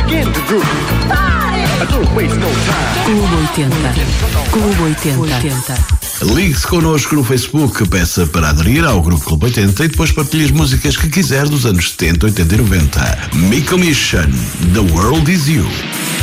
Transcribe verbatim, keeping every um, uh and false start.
begin to groove. I don't waste no time. Clube oitenta. Clube oitenta. Ligue-se connosco no Facebook, peça para aderir ao Grupo Clube oitenta e depois partilhe as músicas que quiser dos anos setenta, oitenta e noventa. Miko Mission, The World Is You.